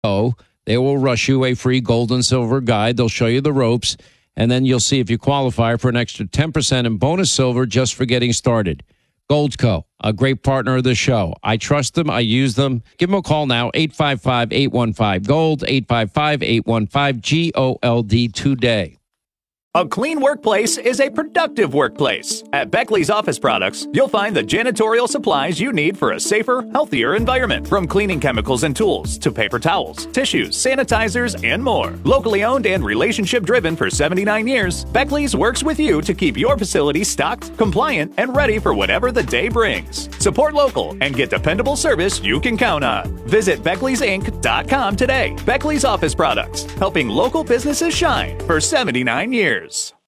Oh, they will rush you a free gold and silver guide. They'll show you the ropes, and then you'll see if you qualify for an extra 10% in bonus silver just for getting started. Goldco, a great partner of the show. I trust them. I use them. Give them a call now, 855-815-GOLD, 855-815-GOLD today. A clean workplace is a productive workplace. At Beckley's Office Products, you'll find the janitorial supplies you need for a safer, healthier environment. From cleaning chemicals and tools to paper towels, tissues, sanitizers, and more. Locally owned and relationship-driven for 79 years, Beckley's works with you to keep your facility stocked, compliant, and ready for whatever the day brings. Support local and get dependable service you can count on. Visit Beckley'sInc.com today. Beckley's Office Products, helping local businesses shine for 79 years.